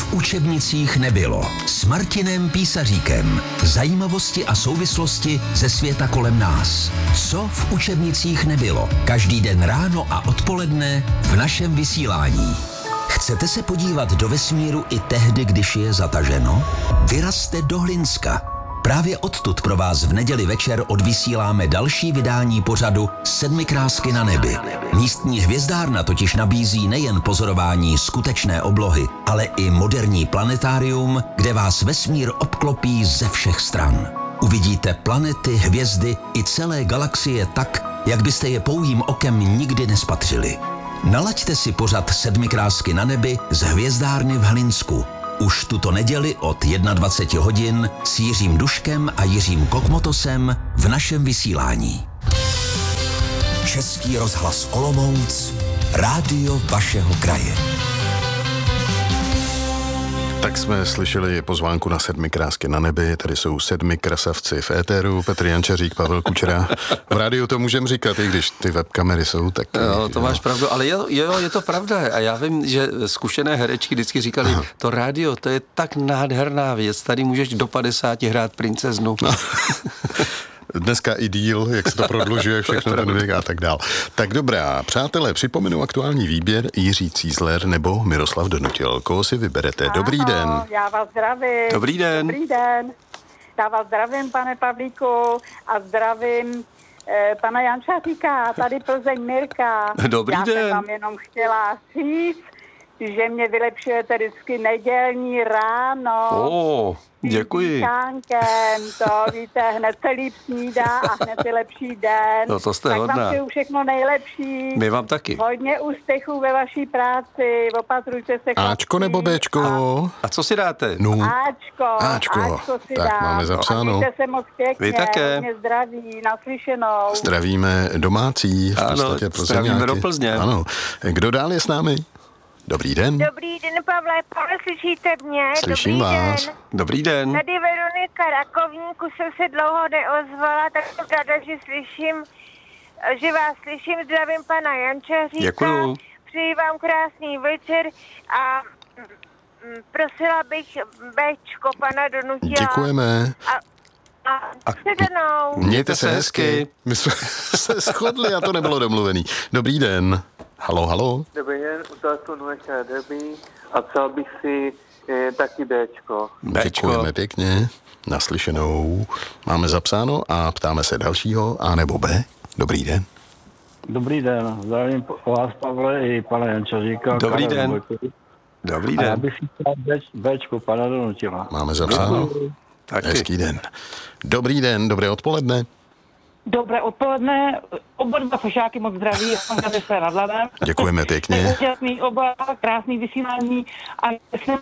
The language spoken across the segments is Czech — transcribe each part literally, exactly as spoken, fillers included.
v učebnicích nebylo. S Martinem Písaříkem. Zajímavosti a souvislosti ze světa kolem nás. Co v učebnicích nebylo? Každý den ráno a odpoledne v našem vysílání. Chcete se podívat do vesmíru i tehdy, když je zataženo? Vyrazte do Hlinska. Právě odtud pro vás v neděli večer odvysíláme další vydání pořadu Sedmikrásky na nebi. Místní hvězdárna totiž nabízí nejen pozorování skutečné oblohy, ale i moderní planetárium, kde vás vesmír obklopí ze všech stran. Uvidíte planety, hvězdy i celé galaxie tak, jak byste je pouhým okem nikdy nespatřili. Nalaďte si pořad Sedmikrásky na nebi z hvězdárny v Hlinsku. Už tuto neděli od dvacet jedna hodin s Jiřím Duškem a Jiřím Kokmotosem v našem vysílání. Český rozhlas Olomouc, rádio vašeho kraje. Tak jsme slyšeli pozvánku na Sedmikrásky na nebi, tady jsou sedmi krasavci v éteru, Petr Jančařík, Pavel Kučera. V rádiu to můžem říkat, i když ty webkamery jsou, tak... Jo, to máš pravdu, ale jo, jo, je to pravda a já vím, že zkušené herečky vždycky říkali, Aha. to rádio, to je tak nádherná věc, tady můžeš do padesáti hrát princeznu. No. Dneska i díl, jak se to prodlužuje, všechno ten věk a tak dál. Tak dobrá, přátelé, připomenu aktuální výběr Jiří Cízler nebo Miroslav Donutil. Koho si vyberete? Dobrý Ano, den. Já vás zdravím. Dobrý den. Dobrý den. Já vás zdravím, pane Pavlíku, a zdravím eh, pana Jančaříka, tady Plzeň Mirka. Dobrý já den. Já jsem vám jenom chtěla říct, že mě vylepšujete vždycky nedělní ráno. Oh, děkuji. Čánkem, to víte, hned se líp snídá a hned je lepší den. No to jste tak hodná. vám přeju všechno nejlepší. My vám taky. Hodně úspěchů ve vaší práci, opatrujte se. Áčko nebo Béčko? A, a co si dáte? No. Áčko. Áčko. Áčko si Tak dám. máme zapsáno. A mějte se moc pěkně. Vy také. Hodně zdraví, naslyšenou. Zdravíme domácí, v ano, podstatě zdravíme Plzeňáky. do Plzně. Ano. Kdo dál je s námi? Dobrý den. Dobrý den, Pavle, Pavle, slyšíte mě? Slyším Dobrý vás. Den. Dobrý den. Tady Veronika Rakovníku, jsem se dlouho neozvala, tak jsem ráda, že slyším, že vás slyším, zdravím pana Jančaříka. Děkuju. Přeji vám krásný večer a mm, prosila bych Béčko, pana Donutila. Děkujeme. A, a, a sedanou. Mějte se hezky. My jsme se shodli a to nebylo domluvený. Dobrý den. Halo, halo. Dobrý den, u telefonu Večer Derby a přál bych si eh, taky Béčko. Béčko. Děkujeme pěkně. Naslyšenou. Máme zapsáno a ptáme se dalšího A nebo B. Dobrý den. Dobrý den, zdravím vás, Pavle, i pana Jančaříka. Dobrý Karel den. Vojkovi. Dobrý A já den. bych si chtěl Béčko, pana Donutila. Máme zapsáno. Taky. Hezký den. Dobrý den, dobré odpoledne. Dobré odpoledne, oba dva fešáky moc zdraví, máte se nad hlavem. Děkujeme pěkně. Úžasný oba, krásný vysílání a jsem...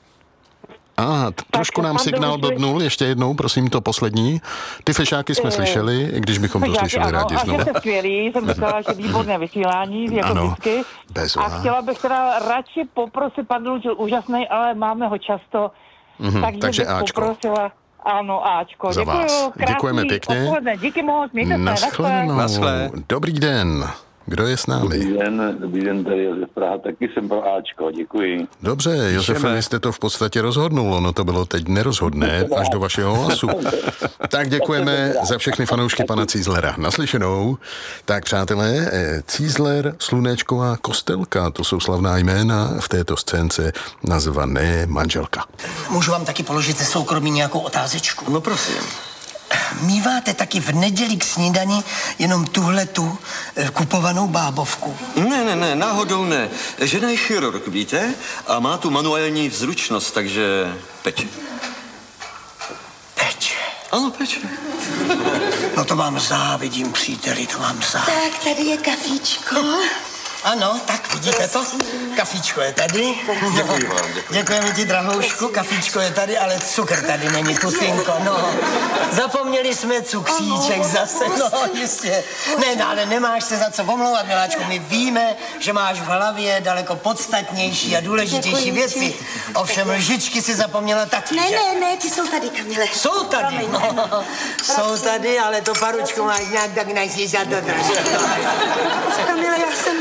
A t- trošku nám signál blbnul, ještě jednou, prosím, to poslední. Ty fešáky jsme slyšeli, i když bychom to Fešáky, slyšeli ano, rádi a znovu. že jste skvělý, jsem říkala, že výborné vysílání, jako Ano, vždycky. bezva. A chtěla bych teda radši poprosit, pan Donutil úžasný, ale máme ho často, Mhm, takže, takže bych Áčko. poprosila... Ano, Áčko, Za děkuju, vás. krásný Děkujeme pěkně. odpoledne, díky moc, mějte se, Naschledanou. Naschle. Dobrý den. Kdo je s námi? Dobrý den, dobrý den, tady Josef Praha, taky jsem pro Áčko, děkuji. Dobře, Josefe, vy jste to v podstatě rozhodnul, ono to bylo teď nerozhodné, až do vašeho hlasu. Tak děkujeme za všechny fanoušky pana Cízlera. Naslyšenou. Tak přátelé, Cízler, Slunečková, Kostelka, to jsou slavná jména v této scénce nazvané Manželka. Můžu vám taky položit ze soukromí nějakou otázečku? No prosím. Míváte taky v neděli k snídani jenom tuhletu eh, kupovanou bábovku? Ne, ne, ne, náhodou ne. Žena je chirurg, víte? A má tu manuální vzručnost, takže peče. Peče. Ano, peče. No to vám závidím, příteli, to vám závidím. Tak, tady je kafíčko. Ano, tak vidíte to? Kafíčko je tady. Děkuji vám, děkuji. Děkujeme ti, drahoušku, kafíčko je tady, ale cukr tady není, pusinko, no. Zapomněli jsme cukříček zase, no jistě. Ne, no, ale nemáš se za co omlouvat, miláčku, my víme, že máš v hlavě daleko podstatnější a důležitější věci. Ovšem lžičky si zapomněla taky, Ne, že? ne, ne, ty jsou tady, Kamile. Jsou tady, no. Jsou tady, ale to paručku máš nějak tak najsi za to trošku. Kamile, já jsem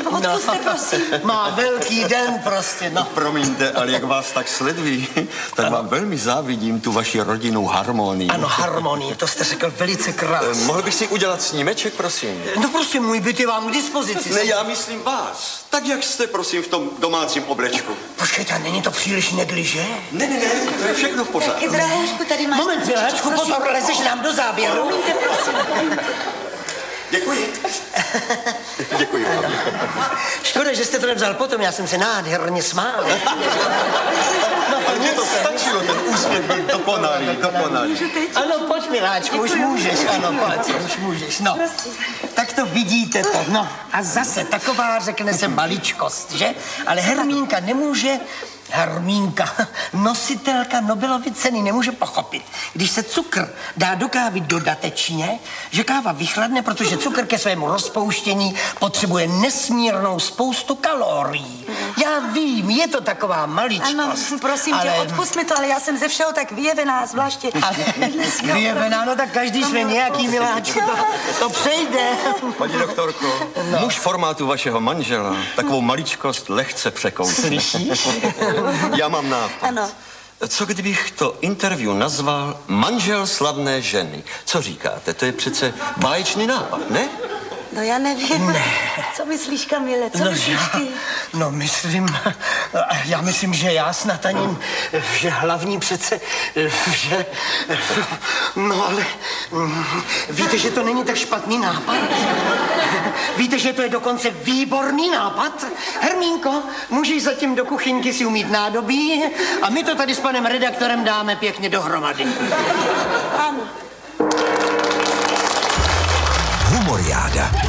Odpuste, prosím. Má velký den prostě, no. Promiňte, ale jak vás tak sledují, tak vám velmi závidím tu vaši rodinnou harmonii. Ano, harmonii, to jste řekl velice krásně. Mohl bych si udělat snímeček, prosím? No prostě můj byt je vám k dispozici. Ne, já myslím vás. Tak jak jste, prosím, v tom domácím oblečku? Počkejte, není to příliš negliže? Ne, ne, ne, to je všechno v pořádku. Taky, drahošku, tady máš... Moment, miláčku, pozor, lezeš nám do záběru. Promiňte, prosím. Děkuji. Děkuji vám. Škoda, že jste to nevzal potom, já jsem se nádherně smál. No, ale mně to stačilo, ten úsměv byl dokonalý, dokonalý. Ano, pojď, miláčku, už můžeš, ano, pojď, už můžeš, no. Tak to vidíte to, no. A zase taková, řekne se, maličkost, že? Ale Hermínka nemůže... Hermínka, nositelka Nobelovy ceny, nemůže pochopit, když se cukr dá do kávy dodatečně, že káva vychladne, protože cukr ke svému rozpouštění potřebuje nesmírnou spoustu kalorií. Já vím, je to taková maličkost. Ano, prosím ale... tě, odpust mi to, ale já jsem ze všeho tak vyjevená, zvláště dneska. Vyjevená, no tak každý jsme nějaký, miláčku, to, to přejde. Paní doktorko, no. Muž formátu vašeho manžela takovou maličkost lehce překousne. Slyšíš? Já mám nápad. Ano. Co kdybych to interview nazval Manžel slavné ženy? Co říkáte? To je přece báječný nápad, ne? No já nevím. Ne. Co myslíš, Kamile? Co no, myslíš já, ty? No myslím, já myslím, že já snad ani, že hlavní přece, že, no ale víte, že to není tak špatný nápad? Víte, že to je dokonce výborný nápad? Hermínko, můžeš zatím do kuchyňky si umít nádobí a my to tady s panem redaktorem dáme pěkně dohromady. Ano. Humoriáda.